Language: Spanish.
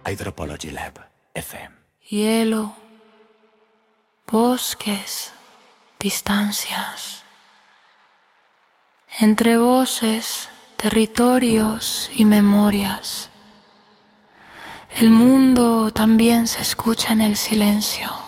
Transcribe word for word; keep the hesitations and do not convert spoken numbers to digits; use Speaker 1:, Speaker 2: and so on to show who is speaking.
Speaker 1: Hydropology Lab F M.
Speaker 2: Hielo, bosques, distancias. Entre voces, territorios y memorias. El mundo también se escucha en el silencio.